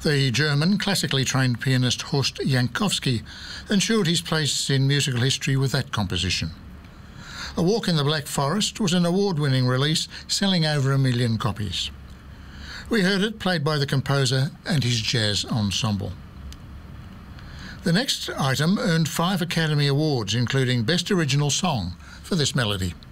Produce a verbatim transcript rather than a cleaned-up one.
The German classically trained pianist Horst Jankowski ensured his place in musical history with that composition. A Walk in the Black Forest was an award-winning release selling over a million copies. We heard it played by the composer and his jazz ensemble. The next item earned five Academy Awards, including Best Original Song for this melody.